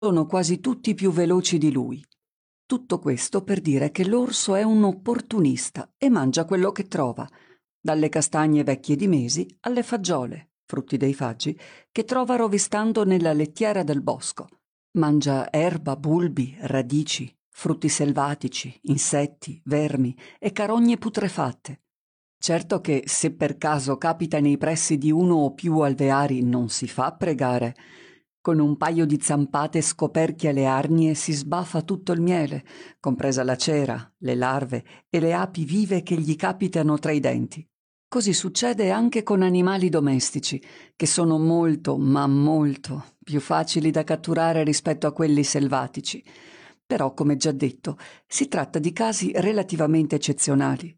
sono quasi tutti più veloci di lui. Tutto questo per dire che l'orso è un opportunista e mangia quello che trova, dalle castagne vecchie di mesi alle fagiole, frutti dei faggi, che trova rovistando nella lettiera del bosco. Mangia erba, bulbi, radici, frutti selvatici, insetti, vermi e carogne putrefatte. Certo che se per caso capita nei pressi di uno o più alveari non si fa pregare. Con un paio di zampate scoperchia le arnie e si sbaffa tutto il miele, compresa la cera, le larve e le api vive che gli capitano tra i denti. Così succede anche con animali domestici, che sono molto, ma molto più facili da catturare rispetto a quelli selvatici. Però, come già detto, si tratta di casi relativamente eccezionali.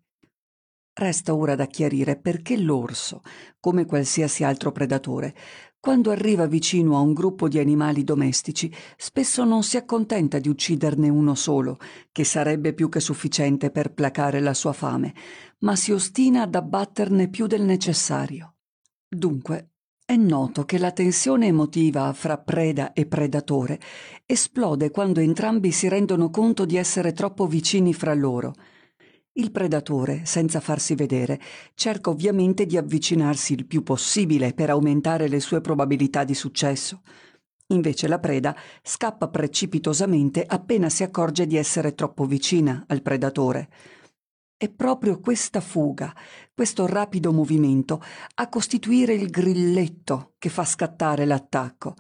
Resta ora da chiarire perché l'orso, come qualsiasi altro predatore, quando arriva vicino a un gruppo di animali domestici, spesso non si accontenta di ucciderne uno solo, che sarebbe più che sufficiente per placare la sua fame, ma si ostina ad abbatterne più del necessario. Dunque, è noto che la tensione emotiva fra preda e predatore esplode quando entrambi si rendono conto di essere troppo vicini fra loro. Il predatore, senza farsi vedere, cerca ovviamente di avvicinarsi il più possibile per aumentare le sue probabilità di successo. Invece la preda scappa precipitosamente appena si accorge di essere troppo vicina al predatore. È proprio questa fuga, questo rapido movimento, a costituire il grilletto che fa scattare l'attacco.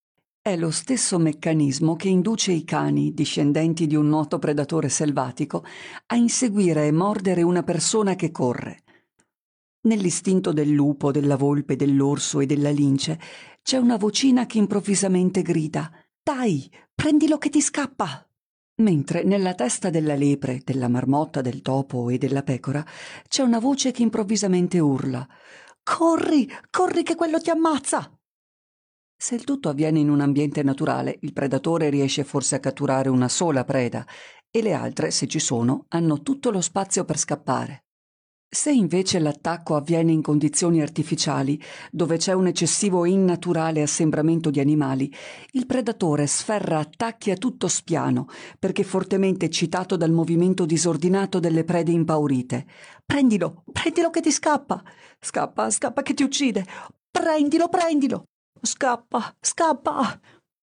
È lo stesso meccanismo che induce i cani, discendenti di un noto predatore selvatico, a inseguire e mordere una persona che corre. Nell'istinto del lupo, della volpe, dell'orso e della lince c'è una vocina che improvvisamente grida: «Dai, prendilo che ti scappa!» Mentre nella testa della lepre, della marmotta, del topo e della pecora c'è una voce che improvvisamente urla: «Corri, corri che quello ti ammazza!» Se il tutto avviene in un ambiente naturale, il predatore riesce forse a catturare una sola preda e le altre, se ci sono, hanno tutto lo spazio per scappare. Se invece l'attacco avviene in condizioni artificiali, dove c'è un eccessivo e innaturale assembramento di animali, il predatore sferra attacchi a tutto spiano, perché fortemente eccitato dal movimento disordinato delle prede impaurite. «Prendilo, prendilo che ti scappa! Scappa, scappa che ti uccide! Prendilo, prendilo! Scappa, scappa!»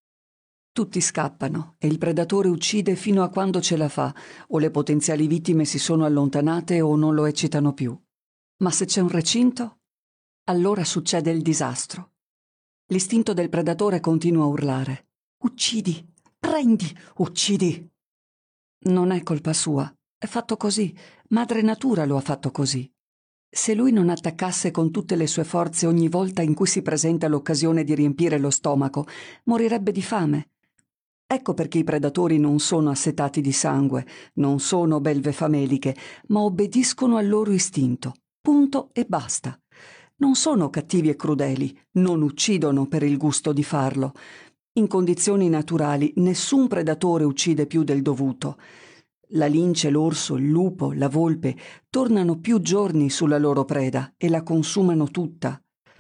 Tutti scappano e il predatore uccide fino a quando ce la fa, o le potenziali vittime si sono allontanate o non lo eccitano più. Ma se c'è un recinto, allora succede il disastro. L'istinto del predatore continua a urlare: «Uccidi! Prendi! Uccidi!» Non è colpa sua, è fatto così, madre natura lo ha fatto così. Se lui non attaccasse con tutte le sue forze ogni volta in cui si presenta l'occasione di riempire lo stomaco, morirebbe di fame. Ecco perché i predatori non sono assetati di sangue, non sono belve fameliche, ma obbediscono al loro istinto. Punto e basta. Non sono cattivi e crudeli, non uccidono per il gusto di farlo. In condizioni naturali nessun predatore uccide più del dovuto. La lince, l'orso, il lupo, la volpe tornano più giorni sulla loro preda e la consumano tutta.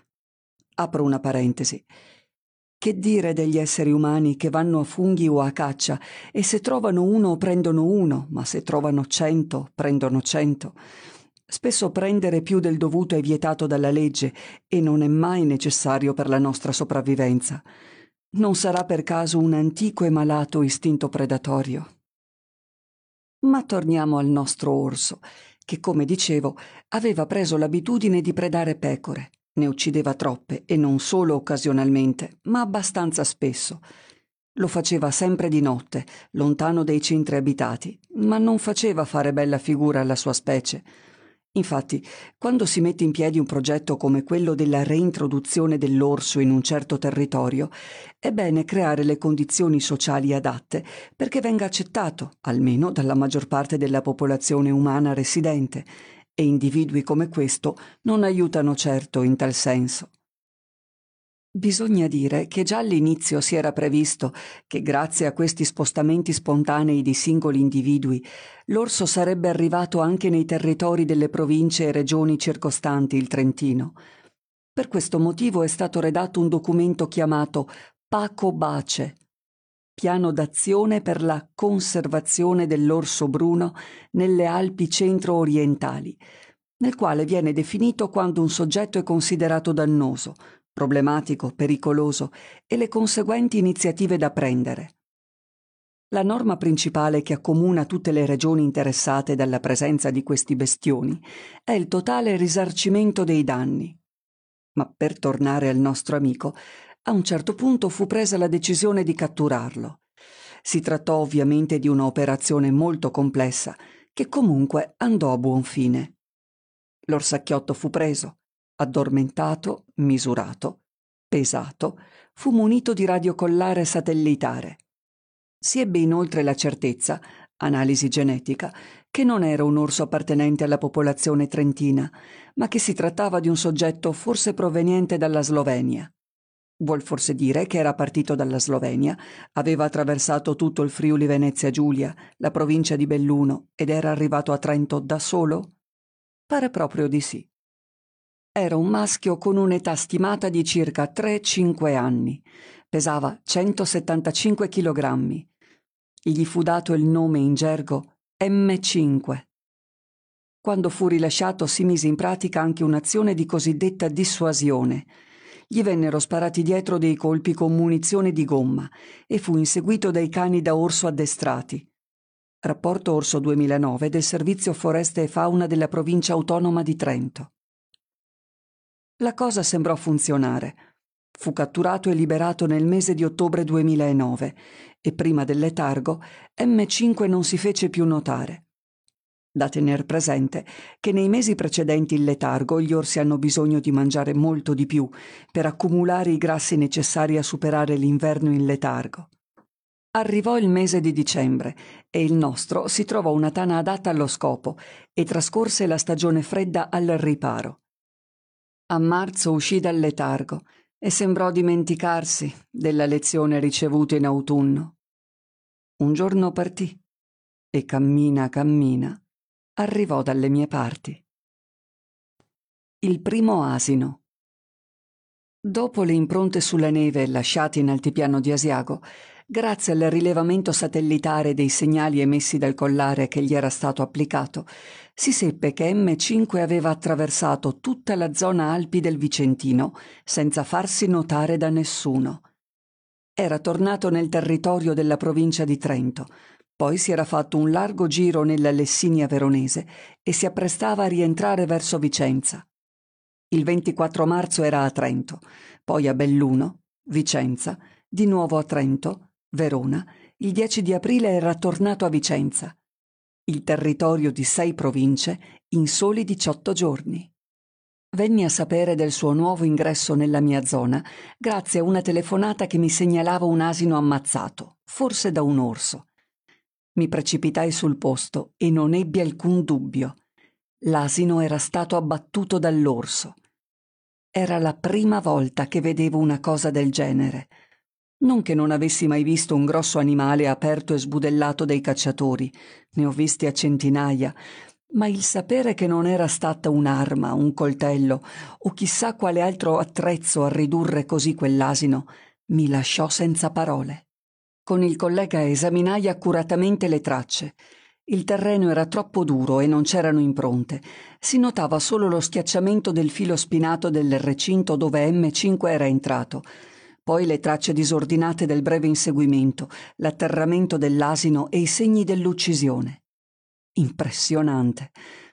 Apro una parentesi. Che dire degli esseri umani che vanno a funghi o a caccia e se trovano uno prendono uno, ma se trovano 100 prendono 100. Spesso prendere più del dovuto è vietato dalla legge e non è mai necessario per la nostra sopravvivenza. Non sarà per caso un antico e malato istinto predatorio. Ma torniamo al nostro orso, che, come dicevo, aveva preso l'abitudine di predare pecore. Ne uccideva troppe, e non solo occasionalmente, ma abbastanza spesso. Lo faceva sempre di notte, lontano dai centri abitati, ma non faceva fare bella figura alla sua specie. Infatti, quando si mette in piedi un progetto come quello della reintroduzione dell'orso in un certo territorio, è bene creare le condizioni sociali adatte perché venga accettato, almeno dalla maggior parte della popolazione umana residente, e individui come questo non aiutano certo in tal senso. Bisogna dire che già all'inizio si era previsto che grazie a questi spostamenti spontanei di singoli individui l'orso sarebbe arrivato anche nei territori delle province e regioni circostanti il Trentino. Per questo motivo è stato redatto un documento chiamato Paco Bace. piano d'azione per la conservazione dell'orso bruno nelle Alpi centro-orientali, nel quale viene definito quando un soggetto è considerato dannoso, problematico, pericoloso e le conseguenti iniziative da prendere. La norma principale che accomuna tutte le regioni interessate dalla presenza di questi bestioni è il totale risarcimento dei danni. Ma per tornare al nostro amico, a un certo punto fu presa la decisione di catturarlo. Si trattò ovviamente di un'operazione molto complessa, che comunque andò a buon fine. L'orsacchiotto fu preso, addormentato, misurato, pesato, fu munito di radiocollare satellitare. Si ebbe inoltre la certezza, analisi genetica, che non era un orso appartenente alla popolazione trentina, ma che si trattava di un soggetto forse proveniente dalla Slovenia. Vuol forse dire che era partito dalla Slovenia, aveva attraversato tutto il Friuli Venezia Giulia, la provincia di Belluno, ed era arrivato a Trento da solo? Pare proprio di sì. Era un maschio con un'età stimata di circa 3-5 anni, pesava 175 chilogrammi. Gli fu dato il nome in gergo M5. Quando fu rilasciato si mise in pratica anche un'azione di cosiddetta dissuasione. Gli vennero sparati dietro dei colpi con munizione di gomma e fu inseguito dai cani da orso addestrati. Rapporto Orso 2009 del Servizio Foreste e Fauna della Provincia Autonoma di Trento. La cosa sembrò funzionare. Fu catturato e liberato nel mese di ottobre 2009 e prima del letargo M5 non si fece più notare. Da tener presente che nei mesi precedenti il letargo gli orsi hanno bisogno di mangiare molto di più per accumulare i grassi necessari a superare l'inverno in letargo. Arrivò il mese di dicembre e il nostro si trovò una tana adatta allo scopo e trascorse la stagione fredda al riparo. A marzo uscì dal letargo e sembrò dimenticarsi della lezione ricevuta in autunno. Un giorno partì e cammina arrivò dalle mie parti. Il primo asino. Dopo le impronte sulla neve lasciate in altipiano di Asiago, grazie al rilevamento satellitare dei segnali emessi dal collare che gli era stato applicato, si seppe che M5 aveva attraversato tutta la zona Alpi del Vicentino senza farsi notare da nessuno. Era tornato nel territorio della provincia di Trento, poi si era fatto un largo giro nella Lessinia veronese e si apprestava a rientrare verso Vicenza. Il 24 marzo era a Trento, poi a Belluno, Vicenza, di nuovo a Trento, Verona. Il 10 di aprile era tornato a Vicenza. Il territorio di 6 province in soli 18 giorni. Venni a sapere del suo nuovo ingresso nella mia zona grazie a una telefonata che mi segnalava un asino ammazzato, forse da un orso. Mi precipitai sul posto e non ebbi alcun dubbio. L'asino era stato abbattuto dall'orso. Era la prima volta che vedevo una cosa del genere. Non che non avessi mai visto un grosso animale aperto e sbudellato dai cacciatori, ne ho visti a centinaia, ma il sapere che non era stata un'arma, un coltello o chissà quale altro attrezzo a ridurre così quell'asino mi lasciò senza parole. Con il collega esaminai accuratamente le tracce. Il terreno era troppo duro e non c'erano impronte. Si notava solo lo schiacciamento del filo spinato del recinto dove M5 era entrato. Poi le tracce disordinate del breve inseguimento, l'atterramento dell'asino e i segni dell'uccisione. Impressionante.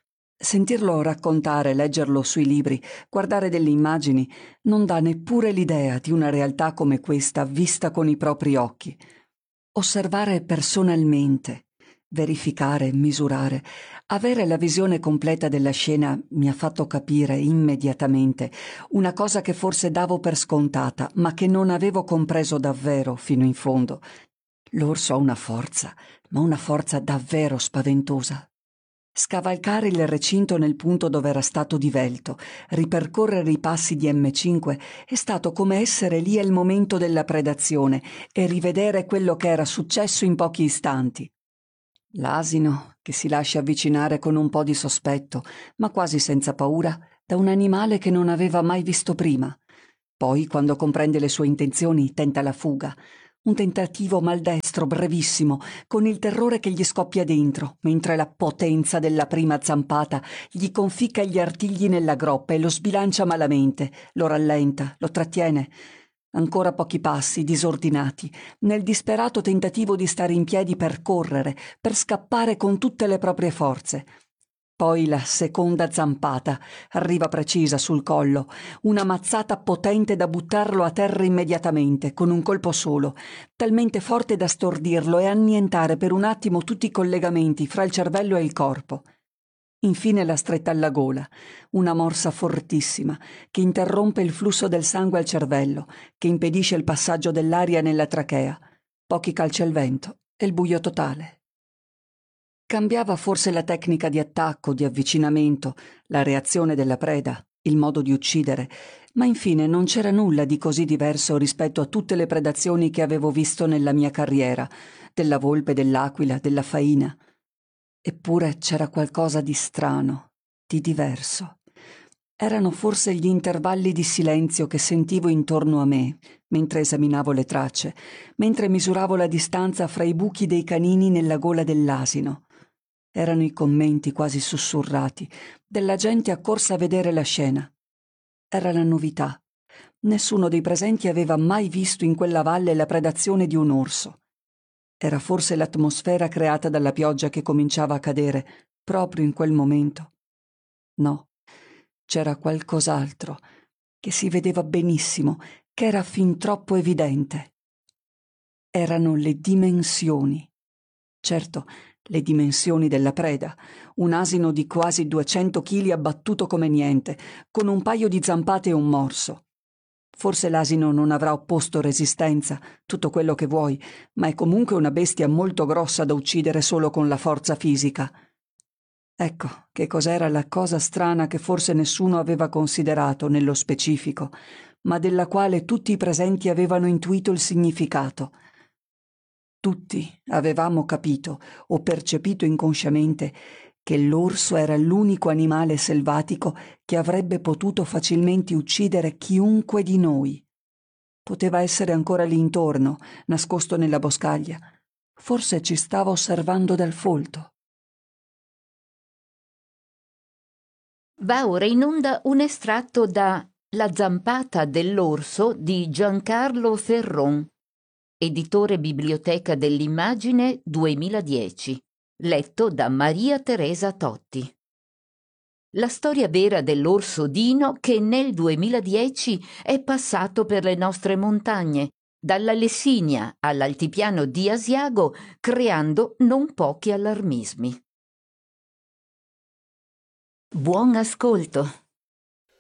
Sentirlo raccontare, leggerlo sui libri, guardare delle immagini, non dà neppure l'idea di una realtà come questa vista con i propri occhi. Osservare personalmente, verificare, misurare, avere la visione completa della scena mi ha fatto capire immediatamente una cosa che forse davo per scontata, ma che non avevo compreso davvero fino in fondo. L'orso ha una forza, ma una forza davvero spaventosa. Scavalcare il recinto nel punto dove era stato divelto, ripercorrere i passi di M5 è stato come essere lì al momento della predazione e rivedere quello che era successo in pochi istanti. L'asino, che si lascia avvicinare con un po' di sospetto, ma quasi senza paura, da un animale che non aveva mai visto prima. Poi, quando comprende le sue intenzioni, tenta la fuga. Un tentativo maldestro, brevissimo, con il terrore che gli scoppia dentro, mentre la potenza della prima zampata gli conficca gli artigli nella groppa e lo sbilancia malamente, lo rallenta, lo trattiene. Ancora pochi passi, disordinati, nel disperato tentativo di stare in piedi per correre, per scappare con tutte le proprie forze. Poi la seconda zampata arriva precisa sul collo, una mazzata potente da buttarlo a terra immediatamente, con un colpo solo, talmente forte da stordirlo e annientare per un attimo tutti i collegamenti fra il cervello e il corpo. Infine la stretta alla gola, una morsa fortissima che interrompe il flusso del sangue al cervello, che impedisce il passaggio dell'aria nella trachea, pochi calci al vento e il buio totale. Cambiava forse la tecnica di attacco, di avvicinamento, la reazione della preda, il modo di uccidere, ma infine non c'era nulla di così diverso rispetto a tutte le predazioni che avevo visto nella mia carriera, della volpe, dell'aquila, della faina. Eppure c'era qualcosa di strano, di diverso. Erano forse gli intervalli di silenzio che sentivo intorno a me, mentre esaminavo le tracce, mentre misuravo la distanza fra i buchi dei canini nella gola dell'asino. Erano i commenti quasi sussurrati della gente accorsa a vedere la scena. Era la novità. Nessuno dei presenti aveva mai visto in quella valle la predazione di un orso. Era forse l'atmosfera creata dalla pioggia che cominciava a cadere proprio in quel momento. No, c'era qualcos'altro che si vedeva benissimo, che era fin troppo evidente. Erano le dimensioni. Certo, le dimensioni della preda, un asino di quasi 200 chili abbattuto come niente, con un paio di zampate e un morso. Forse l'asino non avrà opposto resistenza, tutto quello che vuoi, ma è comunque una bestia molto grossa da uccidere solo con la forza fisica. Ecco che cos'era la cosa strana che forse nessuno aveva considerato nello specifico, ma della quale tutti i presenti avevano intuito il significato. Tutti avevamo capito o percepito inconsciamente che l'orso era l'unico animale selvatico che avrebbe potuto facilmente uccidere chiunque di noi. Poteva essere ancora lì intorno, nascosto nella boscaglia. Forse ci stava osservando dal folto. Va ora in onda un estratto da La zampata dell'orso di Giancarlo Ferron, editore Biblioteca dell'Immagine 2010, letto da Maria Teresa Totti. La storia vera dell'orso Dino che nel 2010 è passato per le nostre montagne, dalla Lessinia all'altipiano di Asiago, creando non pochi allarmismi. Buon ascolto!